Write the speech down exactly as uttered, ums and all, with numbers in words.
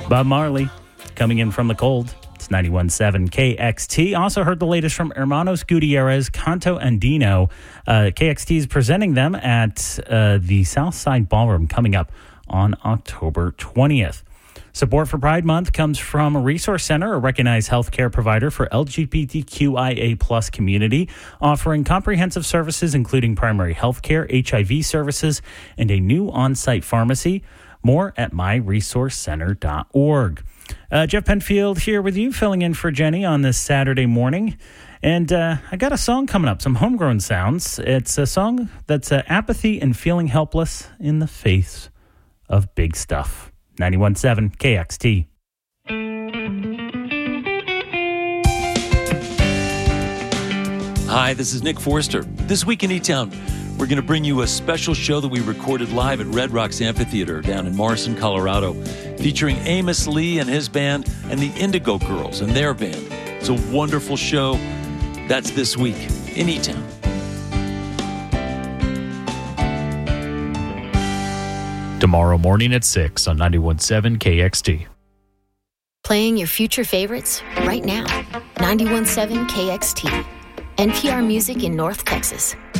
Bob Marley coming in from the cold. It's ninety-one point seven K X T. Also heard the latest from Hermanos Gutierrez, Canto Andino. Uh, K X T is presenting them at uh, the Southside Ballroom coming up on October twentieth. Support for Pride Month comes from Resource Center, a recognized healthcare provider for L G B T Q I A plus community, offering comprehensive services including primary healthcare, H I V services, and a new on-site pharmacy. More at my resource center dot org. Uh, Jeff Penfield here with you, filling in for Jenny on this Saturday morning. And uh, I got a song coming up, some homegrown sounds. It's a song that's uh, apathy and feeling helpless in the face of big stuff. ninety-one point seven K X T. Hi, this is Nick Forster. This week in E-Town, we're going to bring you a special show that we recorded live at Red Rocks Amphitheater down in Morrison, Colorado, featuring Amos Lee and his band and the Indigo Girls and their band. It's a wonderful show. That's this week in E-Town. Tomorrow morning at six on ninety-one point seven K X T. Playing your future favorites right now. ninety-one point seven K X T. N P R Music in North Texas.